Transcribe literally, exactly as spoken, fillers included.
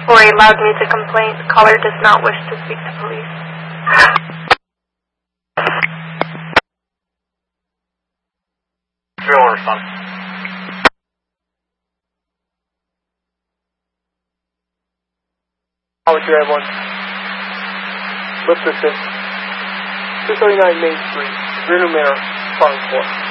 For a loud music complaint, caller does not wish to speak to police. Drill order, son. How would you everyone? Lift the six. two thirty-nine Main Street, Reno Manor, Farmingport.